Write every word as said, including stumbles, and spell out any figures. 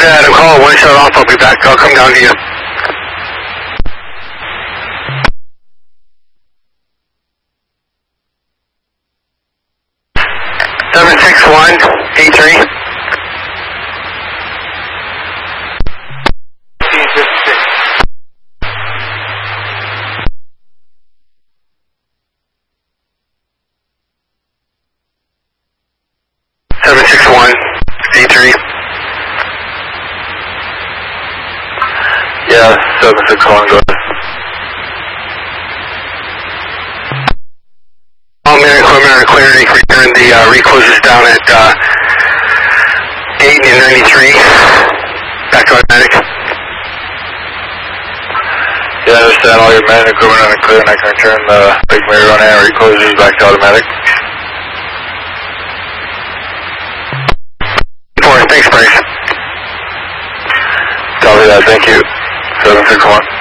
that. I'm calling one shut off. I'll be back. I'll come down to you. seven six one eight three. seven six one eight three. Yeah, seven six one, go ahead. All man equipment on clarity, return the uh, recluses down at uh, eight and ninety-three. Back to automatic. Yeah, I understand all your man equipment on clear, and I can turn the big mirror on and recluses back to automatic. Thanks, Bryce. Copy that, thank you. seven six one.